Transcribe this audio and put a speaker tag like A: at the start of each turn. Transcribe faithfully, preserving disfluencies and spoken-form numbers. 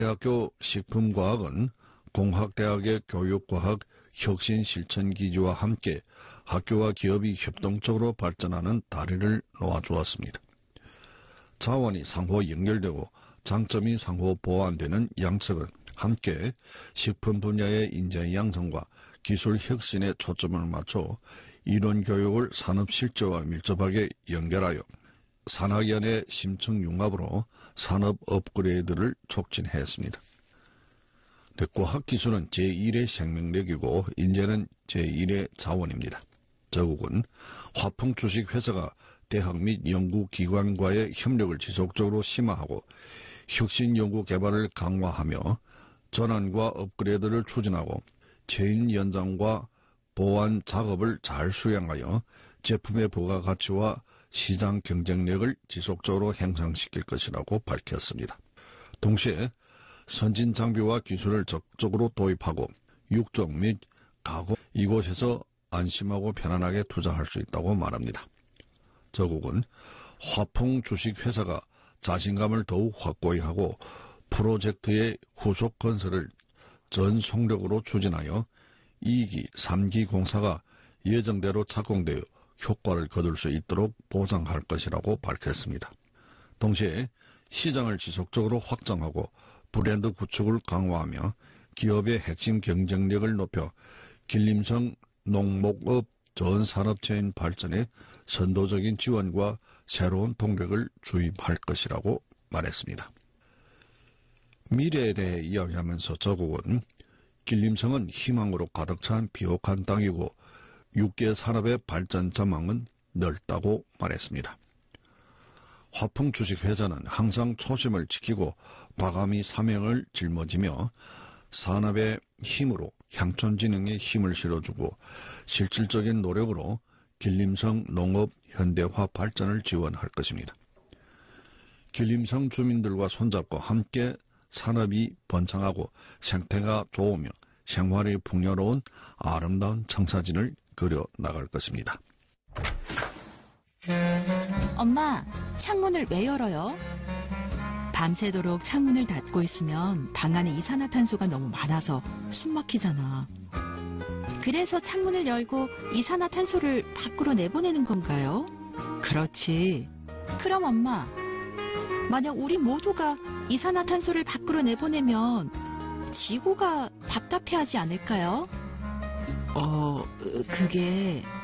A: 대학교 식품과학은 공학대학의 교육과학 혁신실천기지와 함께 학교와 기업이 협동적으로 발전하는 다리를 놓아주었습니다. 자원이 상호 연결되고 장점이 상호 보완되는 양측은 함께 식품 분야의 인재 양성과 기술 혁신에 초점을 맞춰 이론 교육을 산업 실제와 밀접하게 연결하여 산학연의 심층 융합으로 산업 업그레이드를 촉진했습니다. 과학기술은 제일의 생명력이고 인재는 제일의 자원입니다. 저국은 화풍 주식회사가 대학 및 연구기관과의 협력을 지속적으로 심화하고 혁신 연구 개발을 강화하며 전환과 업그레이드를 추진하고 체인 연장과 보완 작업을 잘 수행하여 제품의 부가가치와 시장 경쟁력을 지속적으로 향상시킬 것이라고 밝혔습니다. 동시에 선진 장비와 기술을 적극적으로 도입하고 육종 및 가공 이곳에서 안심하고 편안하게 투자할 수 있다고 말합니다. 저국은 화풍 주식회사가 자신감을 더욱 확고히 하고 프로젝트의 후속 건설을 전 속력으로 추진하여 이 기, 삼 기 공사가 예정대로 착공되어 효과를 거둘 수 있도록 보장할 것이라고 밝혔습니다. 동시에 시장을 지속적으로 확장하고 브랜드 구축을 강화하며 기업의 핵심 경쟁력을 높여 길림성 농목업 전 산업체인 발전에 선도적인 지원과 새로운 동력을 주입할 것이라고 말했습니다. 미래에 대해 이야기하면서 저국은 길림성은 희망으로 가득 찬 비옥한 땅이고 육계 산업의 발전 전망은 넓다고 말했습니다. 화풍 주식회사는 항상 초심을 지키고 과감히 사명을 짊어지며 산업의 힘으로 향촌진흥에 힘을 실어주고 실질적인 노력으로 길림성 농업 현대화 발전을 지원할 것입니다. 길림성 주민들과 손잡고 함께 산업이 번창하고 생태가 좋으며 생활이 풍요로운 아름다운 청사진을 그려 나갈 것입니다.
B: 엄마, 창문을 왜 열어요? 밤새도록 창문을 닫고 있으면 방 안에 이산화탄소가 너무 많아서 숨 막히잖아. 그래서 창문을 열고 이산화탄소를 밖으로 내보내는 건가요? 그렇지. 그럼 엄마, 만약 우리 모두가 이산화탄소를 밖으로 내보내면 지구가 답답해하지 않을까요? 어, 그게...